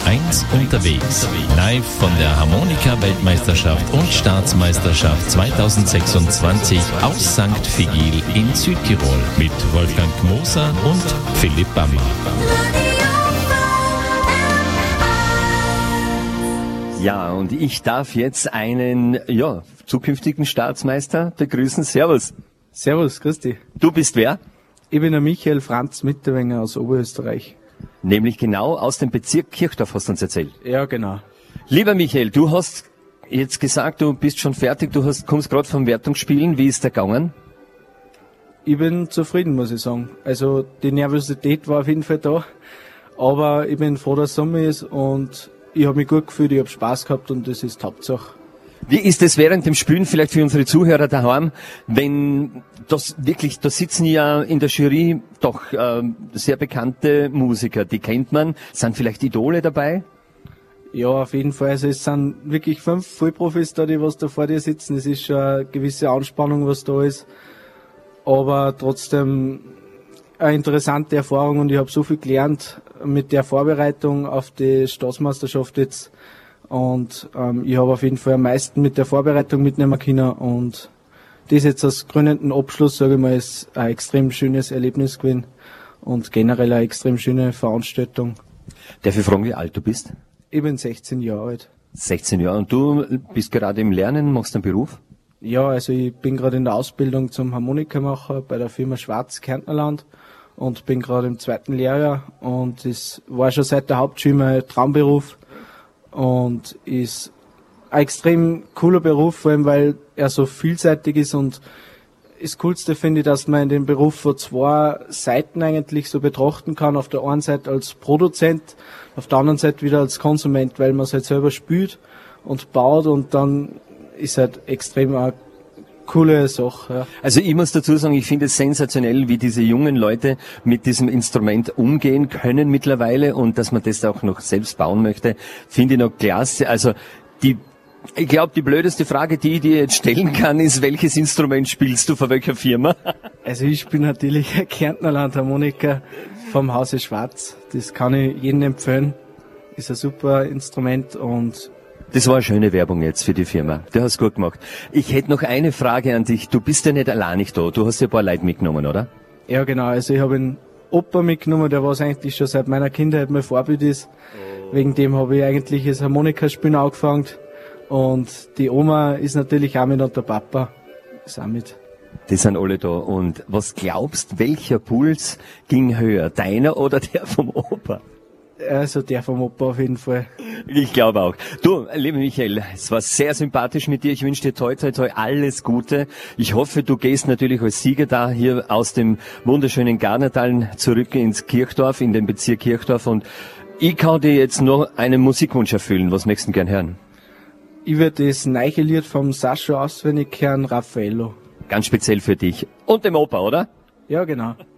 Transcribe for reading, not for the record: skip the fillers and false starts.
1 unterwegs. Live von der Harmonika-Weltmeisterschaft und Staatsmeisterschaft 2026 aus St. Vigil in Südtirol mit Wolfgang Moser und Philipp Bammer. Ja, und ich darf jetzt einen, zukünftigen Staatsmeister begrüßen. Servus. Servus, grüß dich. Du bist wer? Ich bin der Michael Franz Mitterwenger aus Oberösterreich. Nämlich genau aus dem Bezirk Kirchdorf, hast du uns erzählt. Ja, genau. Lieber Michael, du hast jetzt gesagt, du bist schon fertig, kommst gerade vom Wertungsspielen. Wie ist der gegangen? Ich bin zufrieden, muss ich sagen. Also die Nervosität war auf jeden Fall da, aber ich bin froh, dass Sommer ist und ich habe mich gut gefühlt, ich habe Spaß gehabt und das ist die Hauptsache. Wie ist es während dem Spielen vielleicht für unsere Zuhörer daheim, wenn das wirklich, da sitzen ja in der Jury doch sehr bekannte Musiker, die kennt man, sind vielleicht Idole dabei? Ja, auf jeden Fall. Also es sind wirklich 5 Vollprofis da, die was da vor dir sitzen. Es ist schon eine gewisse Anspannung, was da ist, aber trotzdem eine interessante Erfahrung und ich habe so viel gelernt mit der Vorbereitung auf die Staatsmeisterschaft jetzt. Und ich habe auf jeden Fall am meisten mit der Vorbereitung mitnehmen können und das jetzt als krönenden Abschluss, sage ich mal, ist ein extrem schönes Erlebnis gewesen und generell eine extrem schöne Veranstaltung. Darf ich fragen, wie alt du bist? Ich bin 16 Jahre alt. 16 Jahre. Und du bist gerade im Lernen, machst einen Beruf? Ja, also ich bin gerade in der Ausbildung zum Harmonikamacher bei der Firma Schwarz Kärntnerland und bin gerade im 2. Lehrjahr und es war schon seit der Hauptschule mein Traumberuf. Und ist ein extrem cooler Beruf, vor allem weil er so vielseitig ist und das Coolste finde ich, dass man den Beruf von 2 Seiten eigentlich so betrachten kann. Auf der einen Seite als Produzent, auf der anderen Seite wieder als Konsument, weil man es halt selber spielt und baut und dann ist halt extrem eine coole Sache. Ja. Also ich muss dazu sagen, ich finde es sensationell, wie diese jungen Leute mit diesem Instrument umgehen können mittlerweile und dass man das auch noch selbst bauen möchte, finde ich noch klasse. Also ich glaube, die blödeste Frage, die ich dir jetzt stellen kann, ist, welches Instrument spielst du, von welcher Firma? Also ich spiele natürlich ein Kärntnerland Harmonika vom Hause Schwarz. Das kann ich jedem empfehlen. Ist ein super Instrument und das war eine schöne Werbung jetzt für die Firma. Du hast gut gemacht. Ich hätte noch eine Frage an dich. Du bist ja nicht alleinig da. Du hast ja ein paar Leute mitgenommen, oder? Ja, genau. Also ich habe einen Opa mitgenommen, der was eigentlich schon seit meiner Kindheit mein Vorbild ist. Wegen dem habe ich eigentlich das Harmonikaspielen angefangen. Und die Oma ist natürlich auch mit und der Papa ist auch mit. Die sind alle da. Und was glaubst, welcher Puls ging höher? Deiner oder der vom Opa? Also der vom Opa auf jeden Fall. Ich glaube auch. Du, lieber Michael, es war sehr sympathisch mit dir. Ich wünsche dir toi, toi, toi alles Gute. Ich hoffe, du gehst natürlich als Sieger da hier aus dem wunderschönen Garnertal zurück ins Kirchdorf, in den Bezirk Kirchdorf. Und ich kann dir jetzt noch einen Musikwunsch erfüllen. Was möchtest du gern hören? Ich würde das neue Lied vom Sascha auswendig hören, Raffaello. Ganz speziell für dich. Und dem Opa, oder? Ja, genau.